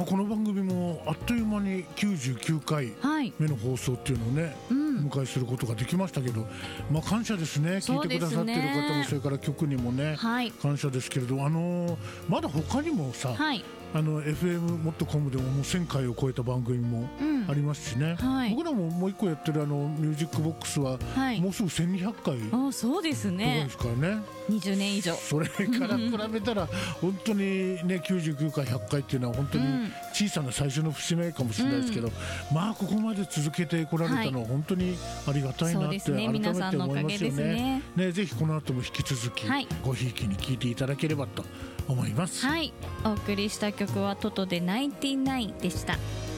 この番組もあっという間に99回目の放送っていうのをね、お迎えすることができましたけど、感謝ですね。聞いてくださっている方も、それから局にもね、感謝ですけれど、まだ他にもさ、FM もっとコムでももう1000回を超えた番組もありますしね、僕らももう一個やってるミュージックボックスは、もうすぐ1200回そうですね、 ですからね、 20年以上。 それから比べたら本当にね、99回100回っていうのは本当に小さな最初の節目かもしれないですけど、ここまで続けてこられたのは本当にありがたいなって改めて思いますよね。ぜひこの後も引き続きごひいきに聞いていただければと思います。 お送りした曲はトトで99でした。